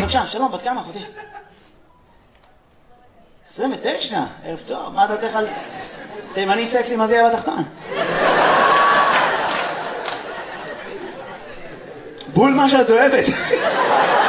בבקשה, שלום, בת כמה אחותי? 29, ערב טוב, מה דעתך על תימני סקסי, מה זה יהיה בתחתון? בול מה שאת אוהבת.